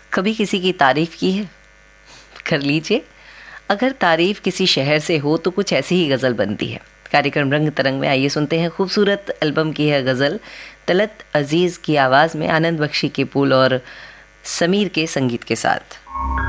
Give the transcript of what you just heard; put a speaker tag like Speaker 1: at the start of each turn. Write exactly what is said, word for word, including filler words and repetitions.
Speaker 1: कभी किसी की तारीफ़ की है? कर लीजिए। अगर तारीफ़ किसी शहर से हो तो कुछ ऐसी ही गज़ल बनती है। कार्यक्रम रंग तरंग में आइए सुनते हैं खूबसूरत एल्बम की है गज़ल तलत अजीज़ की आवाज़ में, आनंद बख्शी के पुल और समीर के संगीत के साथ।